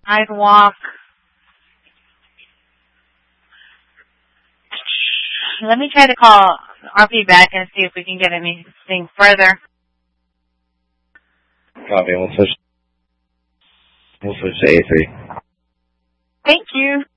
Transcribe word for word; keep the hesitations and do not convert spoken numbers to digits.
sidewalk. Let me try to call R P back and see if we can get anything further. Copy. We'll switch, we'll switch to A three. Thank you.